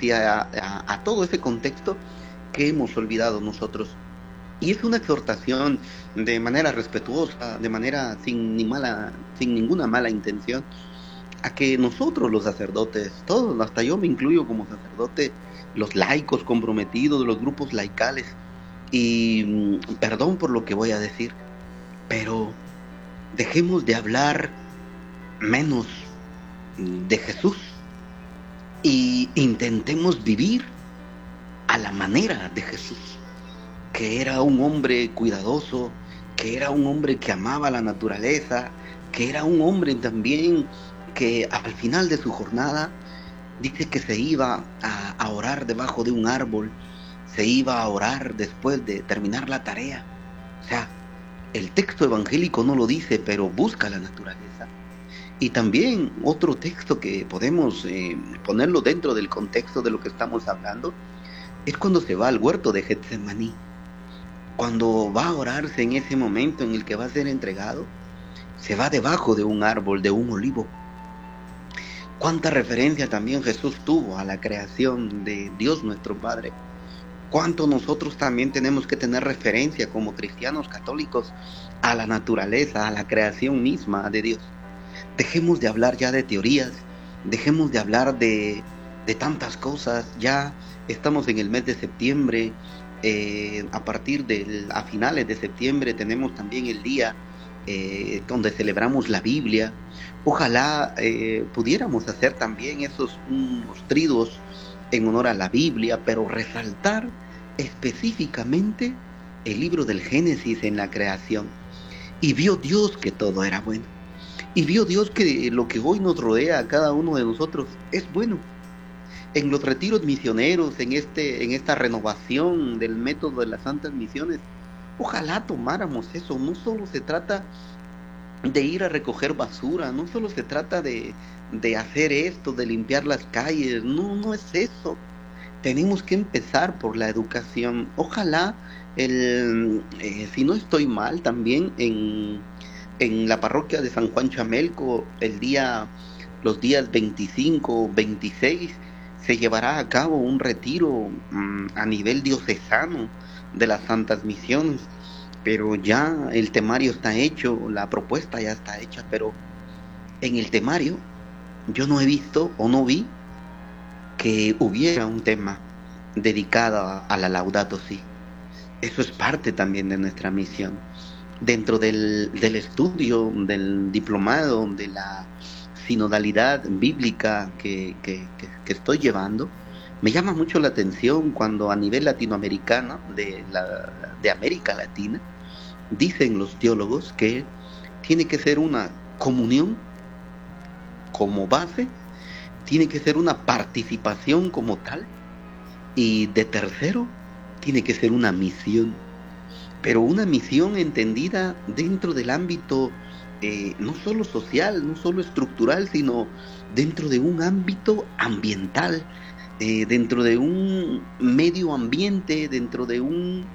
y a todo ese contexto que hemos olvidado nosotros. Y es una exhortación de manera respetuosa, de manera sin ninguna mala intención, a que nosotros los sacerdotes, todos, hasta yo me incluyo como sacerdote, los laicos comprometidos, los grupos laicales, y perdón por lo que voy a decir, pero dejemos de hablar menos de Jesús y intentemos vivir a la manera de Jesús, que era un hombre cuidadoso, que era un hombre que amaba la naturaleza, que era un hombre también que al final de su jornada dice que se iba a orar debajo de un árbol, se iba a orar después de terminar la tarea. O sea, el texto evangélico no lo dice, pero busca la naturaleza. Y también otro texto que podemos ponerlo dentro del contexto de lo que estamos hablando es cuando se va al huerto de Getsemaní. Cuando va a orarse en ese momento en el que va a ser entregado, se va debajo de un árbol, de un olivo. Cuánta referencia también Jesús tuvo a la creación de Dios nuestro Padre. Cuánto nosotros también tenemos que tener referencia como cristianos católicos a la naturaleza, a la creación misma de Dios. Dejemos de hablar ya de teorías, dejemos de hablar de tantas cosas. Ya estamos en el mes de septiembre. A finales de septiembre tenemos también el día donde celebramos la Biblia. Ojalá pudiéramos hacer también unos triduos en honor a la Biblia, pero resaltar específicamente el libro del Génesis en la creación. Y vio Dios que todo era bueno. Y vio Dios que lo que hoy nos rodea a cada uno de nosotros es bueno. En los retiros misioneros, en esta renovación del método de las santas misiones, ojalá tomáramos eso. No solo se trata de ir a recoger basura, no solo se trata de hacer esto, de limpiar las calles, no es eso. Tenemos que empezar por la educación. Ojalá, si no estoy mal, también en la parroquia de San Juan Chamelco, los días 25, 26, se llevará a cabo un retiro a nivel diocesano de las santas misiones. Pero ya el temario está hecho, la propuesta ya está hecha, pero en el temario yo no he visto o no vi que hubiera un tema dedicado a la Laudato Si. Eso es parte también de nuestra misión. Dentro del estudio, del diplomado, de la sinodalidad bíblica que estoy llevando, me llama mucho la atención cuando a nivel latinoamericano, de América Latina, dicen los teólogos que tiene que ser una comunión como base, tiene que ser una participación como tal, y de tercero, tiene que ser una misión. Pero una misión entendida dentro del ámbito no solo social, no solo estructural, sino dentro de un ámbito ambiental, dentro de un medio ambiente, dentro de un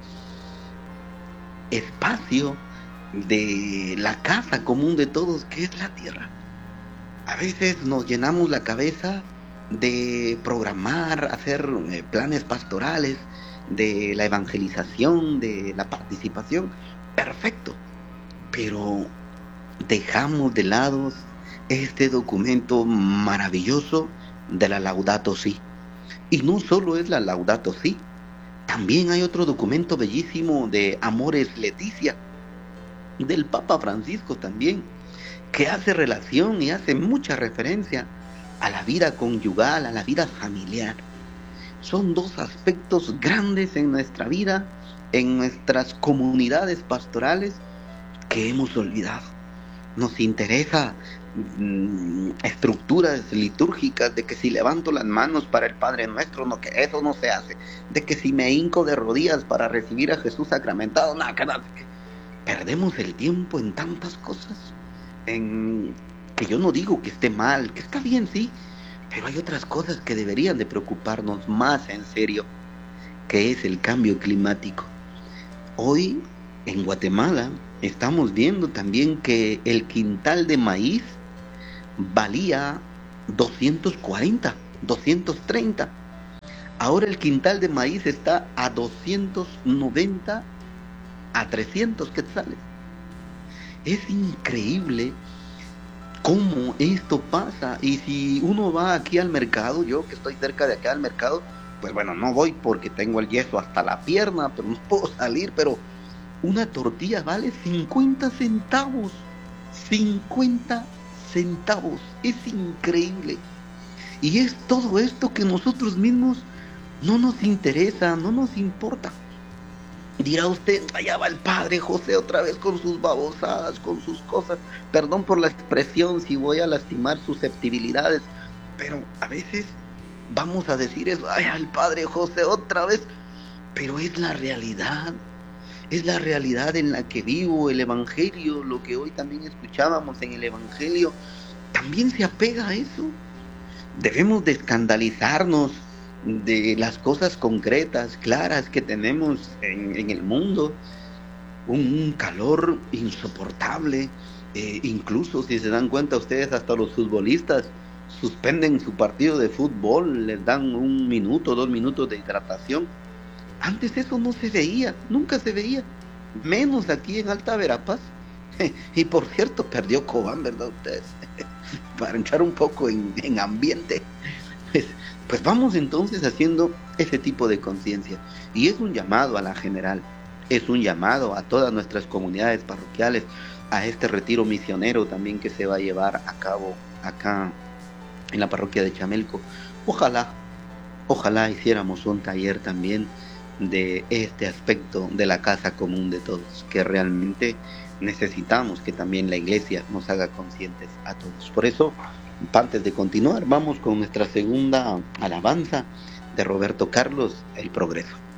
espacio de la casa común de todos, que es la tierra. A veces nos llenamos la cabeza de programar, hacer planes pastorales, de la evangelización, de la participación. Perfecto, pero dejamos de lado este documento maravilloso de la Laudato Si. Y no solo es la Laudato Si, también hay otro documento bellísimo de Amoris Laetitia, del Papa Francisco también, que hace relación y hace mucha referencia a la vida conyugal, a la vida familiar. Son dos aspectos grandes en nuestra vida, en nuestras comunidades pastorales, que hemos olvidado. Nos interesa estructuras litúrgicas de que si levanto las manos para el Padre Nuestro, no, que eso no se hace. De que si me hinco de rodillas para recibir a Jesús sacramentado, nada, que perdemos el tiempo en tantas cosas, que yo no digo que esté mal, que está bien, sí, pero hay otras cosas que deberían de preocuparnos más en serio, que es el cambio climático. Hoy en Guatemala estamos viendo también que el quintal de maíz valía 240, 230. Ahora el quintal de maíz está a 290 a 300 quetzales. Es increíble cómo esto pasa. Y si uno va aquí al mercado, yo que estoy cerca de acá al mercado, pues bueno, no voy porque tengo el yeso hasta la pierna, pero no puedo salir, pero una tortilla vale 50 centavos. 50 centavos. Es increíble. Y es todo esto que nosotros mismos no nos interesa, no nos importa. Dirá usted, allá va el padre José otra vez con sus babosadas, con sus cosas. Perdón por la expresión si voy a lastimar susceptibilidades, pero a veces vamos a decir eso, ay, el padre José otra vez, pero es la realidad en la que vivo, el Evangelio, lo que hoy también escuchábamos en el Evangelio, también se apega a eso. Debemos de escandalizarnos de las cosas concretas, claras que tenemos en el mundo, un calor insoportable, incluso si se dan cuenta ustedes, hasta los futbolistas suspenden su partido de fútbol, les dan 1 minuto, 2 minutos de hidratación. Antes eso no se veía, nunca se veía, menos aquí en Alta Verapaz. Y por cierto, perdió Cobán, ¿verdad ustedes? Para entrar un poco en ambiente. Pues, pues vamos entonces haciendo ese tipo de conciencia. Y es un llamado a la general, es un llamado a todas nuestras comunidades parroquiales, a este retiro misionero también que se va a llevar a cabo acá en la parroquia de Chamelco. Ojalá hiciéramos un taller también de este aspecto de la casa común de todos, que realmente necesitamos que también la iglesia nos haga conscientes a todos. Por eso, antes de continuar, vamos con nuestra segunda alabanza de Roberto Carlos, El Progreso.